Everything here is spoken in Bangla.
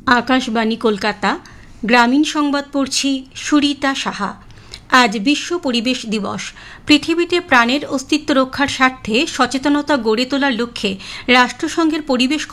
আকাশবাণী কলকাতা গ্রামীণ সংবাদ পড়ছি সুরিতা সাহা। আজ বিশ্ব পরিবেশ দিবস। পৃথিবীতে প্রাণের অস্তিত্ব রক্ষার স্বার্থে সচেতনতা গড়ে তোলার লক্ষ্যে রাষ্ট্রসংঘের পরিবেশ